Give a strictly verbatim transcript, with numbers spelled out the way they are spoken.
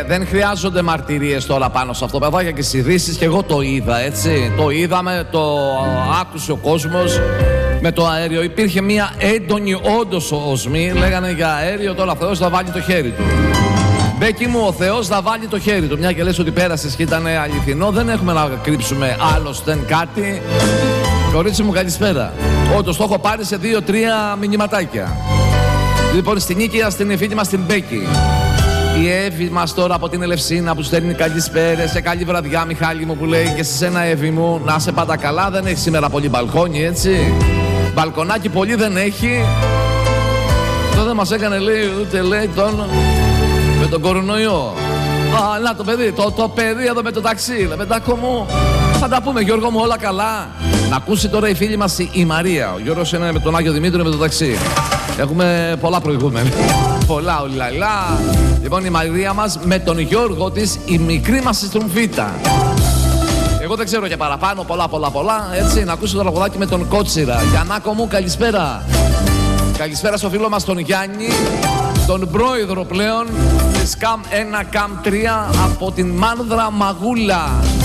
δεν χρειάζονται μαρτυρίες τώρα πάνω σε αυτό. Παιδάκια και στις ειδήσεις, και εγώ το είδα, έτσι. Το είδαμε, το άκουσε ο κόσμος με το αέριο. Υπήρχε μια έντονη όντως οσμή. Λέγανε για αέριο, τώρα ο Θεός θα βάλει το χέρι του. Μπέκι μου, ο Θεός θα βάλει το χέρι του. Μια και λες ότι πέρασες και ήταν αληθινό, δεν έχουμε να κρύψουμε άλλωστε κάτι. Κορίτσι μου, καλησπέρα. Όντως το έχω πάρει σε δύο-τρία μηνυματάκια. Λοιπόν, στην Νίκαια, στην φίλη μας την Μπέκη. Η Εύη μας τώρα από την Ελευσίνα που στέλνει καλησπέρες. Σε καλή βραδιά, Μιχάλη μου, που λέει και σε σένα, Εύη μου. Να σε πάντα καλά, δεν έχει σήμερα πολύ μπαλκόνι, έτσι. Μπαλκονάκι πολύ δεν έχει. Τώρα δεν μας έκανε, λέει, ούτε λέει τον... με τον κορονοϊό. Α, να το παιδί, το, το παιδί εδώ με το ταξί. Λεπεντάκο μου, θα τα πούμε, Γιώργο μου, όλα καλά. Να ακούσει τώρα η φίλη μας η Μαρία. Ο Γιώργος είναι με τον Άγιο Δημήτριο με το ταξί. Έχουμε πολλά προηγούμενα. Πολλά, ολιλαλά. Λοιπόν, η Μαρία μας με τον Γιώργο της, η μικρή μας στρουμφίτα. Εγώ δεν ξέρω και παραπάνω, πολλά, πολλά, πολλά. Έτσι, να ακούσει το τραγουδάκι με τον Κότσιρα. Γιαννάκο μου, καλησπέρα. Καλησπέρα στο φίλο μας τον Γιάννη, τον πρόεδρο πλέον της ΚΑΜ ένα, ΚΑΜ τρία από την Μάνδρα Μαγούλα.